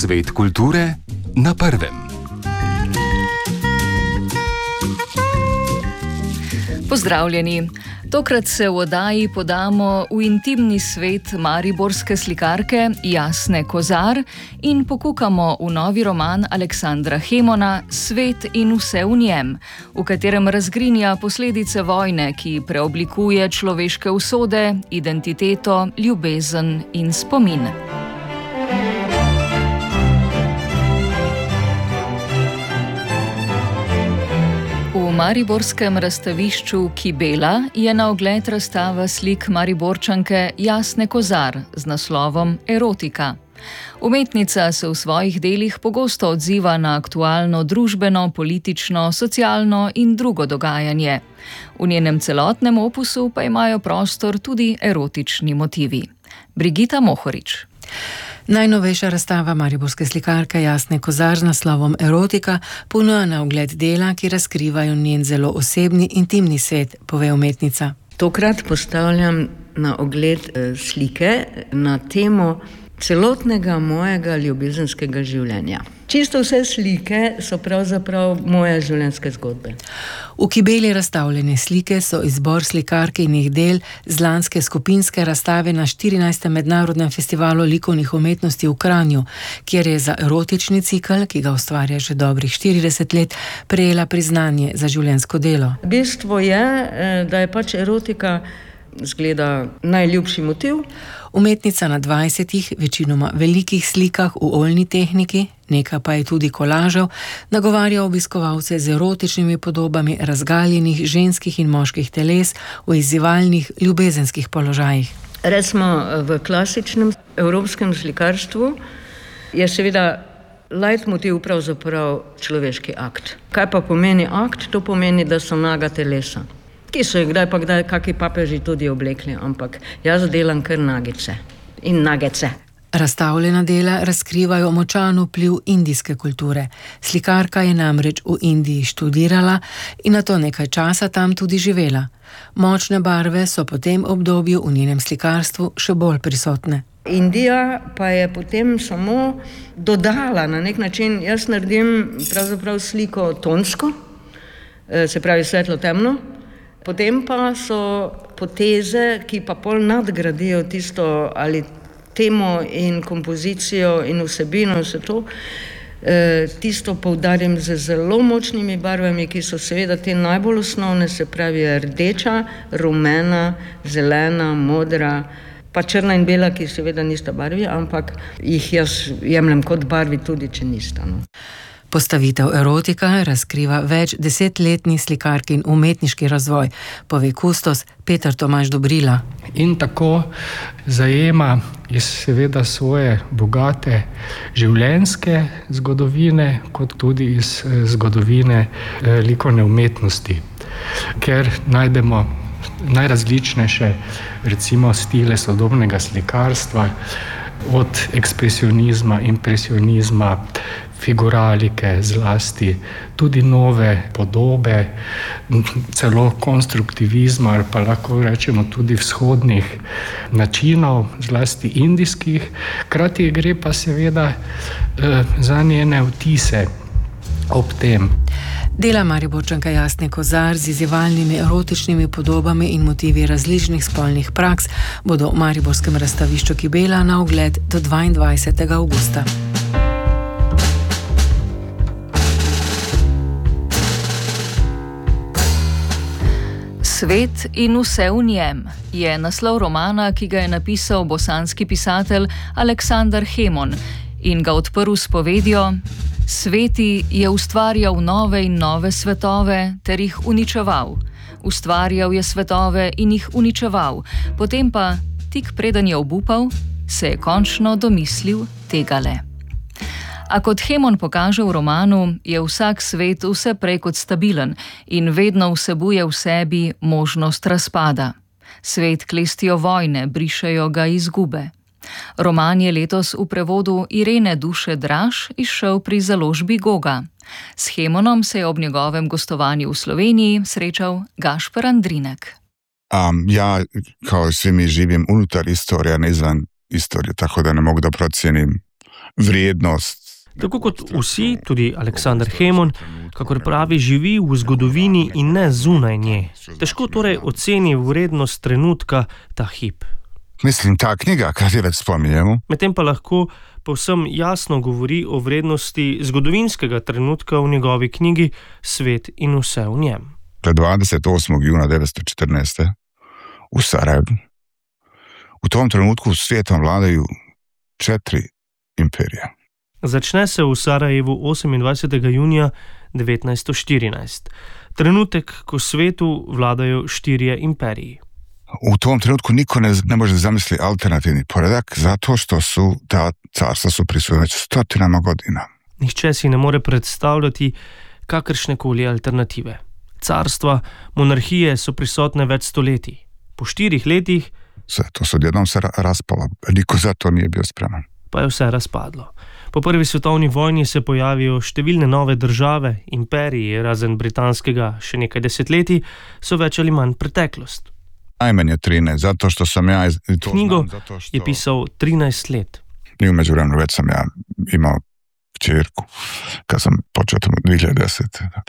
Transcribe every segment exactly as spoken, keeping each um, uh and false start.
Svet kulture na prvem. Pozdravljeni! Tokrat se v oddaji podamo v intimni svet mariborske slikarke Jasne Kozar in pokukamo v novi roman Aleksandra Hemona Svet in vse v njem, v katerem razgrinja posledice vojne, ki preoblikuje človeške usode, identiteto, ljubezen in spomin. V mariborskem razstavišču Kibela je na ogled razstava slik Mariborčanke Jasne Kozar z naslovom Erotika. Umetnica se v svojih delih pogosto odziva na aktualno družbeno, politično, socialno in drugo dogajanje. V njenem celotnem opusu pa imajo prostor tudi erotični motivi. Brigita Mohorič. Najnovejša razstava mariborske slikarke Jasne Kozar z naslovom Erotika ponuja na ogled dela, ki razkrivajo njen zelo osebni, intimni svet, pove umetnica. Tokrat postavljam na ogled slike na temo celotnega mojega ljubezenskega življenja. Čisto vse slike so pravzaprav moje življenjske zgodbe. V Kibeli razstavljene slike so izbor slikarkinih del z lanske skupinske razstave na štirinajstem mednarodnem festivalu likovnih umetnosti v Kranju, kjer je za erotični cikel, ki ga ustvarja že dobrih štirideset let, prejela priznanje za življenjsko delo. Bistvo je, da je pač erotika zgleda najljubši motiv. Umetnica na dvajsetih, večinoma velikih slikah v oljni tehniki, nekaj pa je tudi kolažev, nagovarja obiskovalce z erotičnimi podobami razgaljenih ženskih in moških teles v izzivalnih ljubezenskih položajih. Recimo v klasičnem evropskem slikarstvu je seveda leitmotiv pravzaprav človeški akt. Kaj pa pomeni akt? To pomeni, da so naga telesa. Ki so jih kdaj pa kdaj kakšni papeži tudi oblekli, ampak jaz delam kar nagice in nagece. Razstavljena dela razkrivajo močan vpliv indijske kulture. Slikarka je namreč v Indiji študirala in nato nekaj časa tam tudi živela. Močne barve so po tem obdobju v njenem slikarstvu še bolj prisotne. Indija pa je potem samo dodala na nek način, jaz naredim pravzaprav sliko tonsko, se pravi svetlo-temno, potem pa so poteze, ki pa pol nadgradijo tisto ali temo in kompozicijo in vsebino, vse to, tisto poudarjam z zelo močnimi barvami, ki so seveda te najbolj osnovne, se pravi rdeča, rumena, zelena, modra, pa črna in bela, ki seveda nista barvi, ampak jih jaz jemljem kot barvi tudi, če nista. No. Postavitev Erotika razkriva več desetletni slikarkin umetniški razvoj, pove kustos Peter Tomaž Dobrila. In tako zajema iz seveda svoje bogate življenjske zgodovine, kot tudi iz zgodovine likovne umetnosti, ker najdemo najrazličnejše recimo stile sodobnega slikarstva, od ekspresionizma, impresionizma, figuralike zlasti, tudi nove podobe, celo konstruktivizma ali pa lahko rečemo tudi vzhodnih načinov, zlasti indijskih. Krati gre pa seveda eh, za njene vtise ob tem. Dela Mariborčanka Jasne Kozar z izzivalnimi erotičnimi podobami in motivi različnih spolnih praks bodo v mariborskem razstavišču Kibela na ogled do dvaindvajsetega avgusta. Svet in vse v njem je naslov romana, ki ga je napisal bosanski pisatelj Aleksandar Hemon in ga odprl s povedjo: Sveti je ustvarjal nove in nove svetove ter jih uničeval. Ustvarjal je svetove in jih uničeval, potem pa, tik preden je obupal, se je končno domislil tegale. A kot Hemon pokaže v romanu, je vsak svet vse prej kot stabilen in vedno vsebuje v sebi možnost razpada. Svet klestijo vojne, brišejo ga izgube. Roman je letos v prevodu Irene Duše Draž izšel pri založbi Goga. S Hemonom se je ob njegovem gostovanju v Sloveniji srečal Gašper Andrinek. Um, ja, kao svi mi živim unutar istorija, ne izvan istorije, tako da ne mogu da procijenim vrednost. Tako kot vsi, tudi Aleksander Hemon, kakor pravi, živi v zgodovini in ne zunaj nje. Težko torej oceni vrednost trenutka ta hip. Mislim, ta knjiga, kar je več spominjamo. Medtem pa lahko povsem jasno govori o vrednosti zgodovinskega trenutka v njegovi knjigi Svet in vse v njem. dvajset osmega junija devetsto štirinajst v Sarajevu. V tom trenutku svetom vladajo četiri imperije. Začne se v Sarajevu osemindvajsetega junija devetnajststo štirinajst. Trenutek, ko svetu vladajo štirje imperiji. V tom trenutku niko ne, ne može zamisliti alternativni poredak, zato što su ta carstva su prisutna već stotinama godina. Nihče si ne more predstavljati kakršnekoli alternative. Carstva, monarhije so prisotne več stoletij. Po štirih letih Sve to se odjednom se raspalo, niko za to nije bio spreman. Pa je vse razpadlo. Po prvi svetovni vojni se pojavijo številne nove države, imperiji, razen britanskega še nekaj desetletij, so več ali manj preteklost. Najmanje trinajst, zato što sam ja... To Knjigo znam, zato što... je pisal trinajst let. I u međuvremenu već sam ja imao kćerku, kad sam počeo tamo dvije hiljade desete. Dakle.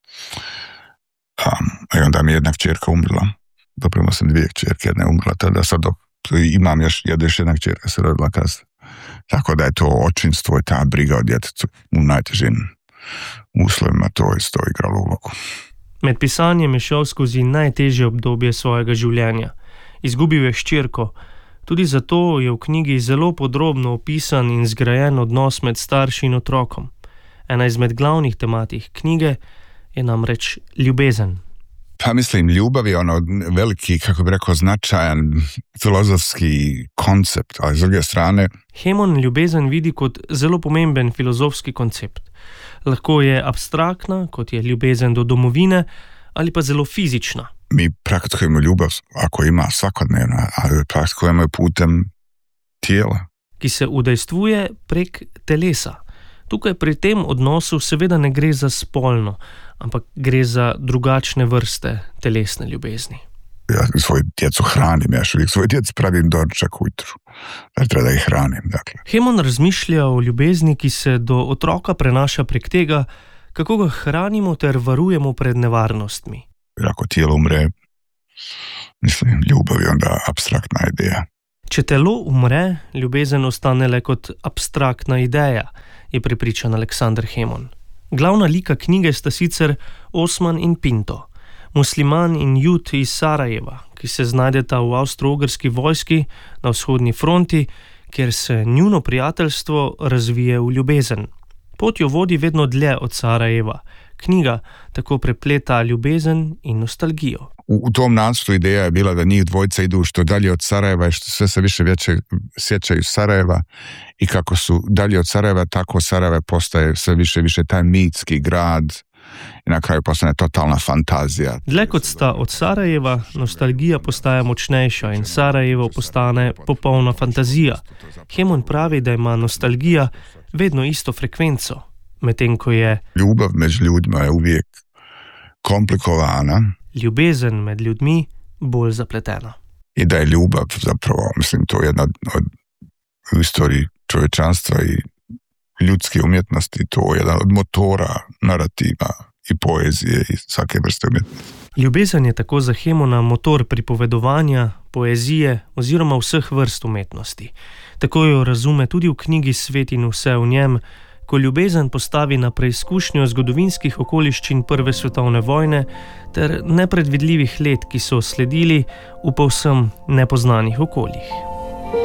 Um, I onda mi jedna kćerka umrla. Dobro, imao sam dvije kćerke, jedna je umrla tada, sad dok imam još, još jedna kćerka se rodila kasnije. Tako da je to očinstvo i ta briga o djetetu u najtežim uslovima, to isto igralo ulogu. Med pisanjem je šel skozi najtežje obdobje svojega življenja. Izgubil je hčerko. Tudi zato je v knjigi zelo podrobno opisan in zgrajen odnos med starši in otrokom. Ena izmed glavnih tematik knjige je namreč ljubezen. Pa mislim, ljubav je ono veliki, kako bi rekao, značajan filozofski koncept, ali s druge strane... Hemon ljubezen vidi kot zelo pomemben filozofski koncept. Lahko je abstraktna, kot je ljubezen do domovine, ali pa zelo fizična. Mi praktikujemo ljubav, ako ima svakodnevna, ali praktikujemo putem tijela. Ki se udejstvuje prek telesa. Tukaj pri tem odnosu seveda ne gre za spolno, ampak gre za drugačne vrste telesne ljubezni. Ja svoju djecu hranim, ja uvijek svoju djecu pravim doručak ujutru. Da treba da ih hranim, dakle. Hemon razmišlja o ljubezni, ki se do otroka prenaša prek tega, kako ga hranimo ter varujemo pred nevarnostmi. Jer ako tijelo umre, mislim, ljubav je onda abstraktna ideja. Če telo umre, ljubezen ostane le kot abstraktna ideja, je prepričan Aleksander Hemon. Glavna lika knjige sta sicer Osman in Pinto, musliman in Jud iz Sarajeva, ki se znajdeta v avstro-ogrski vojski na vzhodni fronti, kjer se njuno prijateljstvo razvije v ljubezen. Pot jo vodi vedno dlje od Sarajeva. Knjiga tako prepleta ljubezen in nostalgijo. U, u tom nastupu ideja je bila da njih dvojica idu što dalje od Sarajeva i što sve se više vječe sjećaju Sarajeva i kako su dalje od Sarajeva, tako Sarajevo postaje sve više više taj mitski grad i na kraju postane totalna fantazija. Dlje kot sta od Sarajeva, nostalgija postaje močnejša in Sarajevo postane popolna fantazija. Hemon pravi, da ima nostalgija vedno isto frekvenco, medtem ko je ljubav među ljudima je uvijek komplikovana. Ljubezen med ljudmi bolj zapletena. I da je ljubav zapravo, mislim, to je jedna od u istoriji čovječanstva i ljudske umjetnosti, to je jedan od motora narativa i poezije i svake vrste umjetnosti. Ljubezen je tako za Hemona motor pripovedovanja, poezije oziroma vseh vrst umetnosti. Tako jo razume tudi v knjigi Svet in vse v njem, ko ljubezen postavi na preizkušnjo zgodovinskih okoliščin Prve svetovne vojne ter nepredvidljivih let, ki so sledili v povsem nepoznanih okoljih.